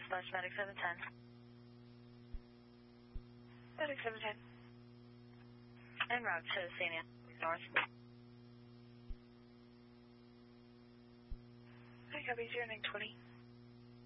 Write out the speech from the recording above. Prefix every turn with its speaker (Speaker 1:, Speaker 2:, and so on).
Speaker 1: dispatch Medic 710.
Speaker 2: Medic 710.
Speaker 1: En route to St. Anthony North.
Speaker 2: I copy 0920.